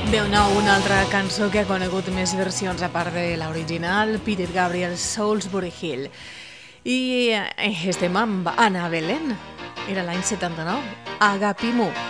Déu-n'ou, una altra cançó que ha conegut més versions a part de l'original, Peter Gabriel, Salisbury Hill. I estem amb Ana Belén. Era l'any 79. Agapimu.